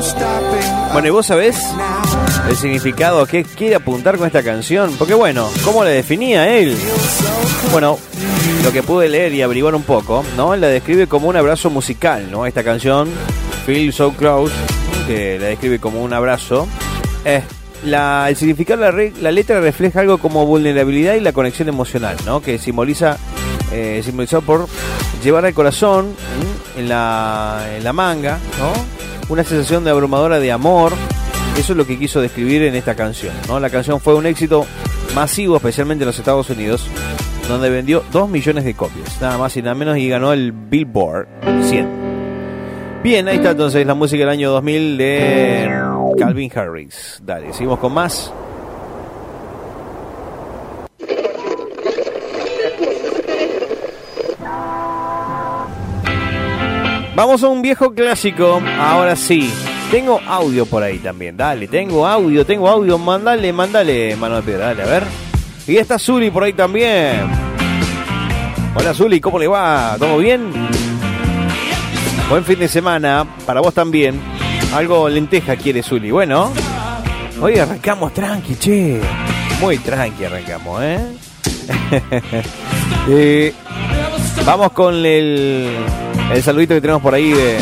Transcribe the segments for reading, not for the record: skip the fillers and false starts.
Bueno, ¿y vos sabés el significado que quiere apuntar con esta canción? Porque bueno, ¿cómo la definía él? Bueno, lo que pude leer y averiguar un poco, ¿no? La describe como un abrazo musical, ¿no? Esta canción, Feel So Close, que la describe como un abrazo. El significado de la letra refleja algo como vulnerabilidad y la conexión emocional, ¿no? Que simbolizado por llevar al corazón en la manga, ¿no? Una sensación de abrumadora de amor. Eso es lo que quiso describir en esta canción, ¿no? La canción fue un éxito masivo, especialmente en los Estados Unidos, donde vendió 2 millones de copias, nada más y nada menos, y ganó el Billboard 100. Bien, ahí está entonces la música del año 2000 de Calvin Harris. Dale, seguimos con más. Vamos a un viejo clásico, ahora sí. Tengo audio por ahí también, dale, tengo audio, mandale, mano de piedra, dale, a ver. Y está Zuli por ahí también. Hola Zuli, ¿cómo le va? ¿Todo bien? Buen fin de semana, para vos también. Algo lenteja quiere Zuli, bueno. Hoy arrancamos tranqui, che. Muy tranqui arrancamos, Vamos con el saludito que tenemos por ahí de...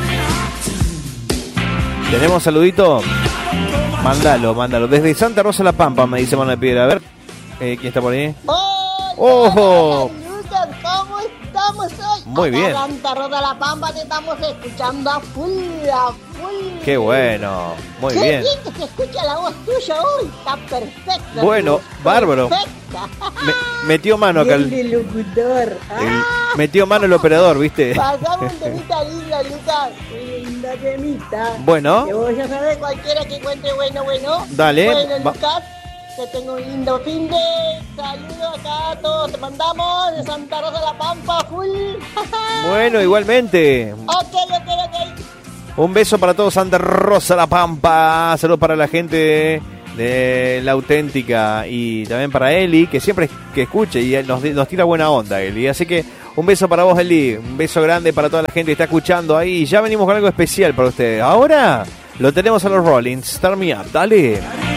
¿Tenemos saludito? Mándalo. Desde Santa Rosa La Pampa, me dice Mano de Piedra. A ver, ¿quién está por ahí? ¡Oh! Lucas, ¿cómo estamos hoy? Muy bien. Santa Rosa La Pampa, te estamos escuchando a full. ¡Qué bueno! Muy Qué bien. bien que se escucha la voz tuya hoy. Está perfecta. Bueno, bárbaro. Metió mano acá el locutor. metió mano el operador, ¿viste? Pasamos un temita linda, Lucas. Linda temita. Bueno. Que vos ya sabés, cualquiera que encuentre bueno. Dale. Bueno, Lucas, que tengo un lindo fin de... Saludos acá a todos. Te mandamos de Santa Rosa La Pampa, full. Bueno, igualmente. Ok. Un beso para todos, Santa Rosa La Pampa. Saludos para la gente de La Auténtica y también para Eli, que siempre que escuche y nos tira buena onda, Eli. Así que un beso para vos, Eli. Un beso grande para toda la gente que está escuchando ahí. Ya venimos con algo especial para ustedes. Ahora lo tenemos a los Rollins. Start Me Up, dale.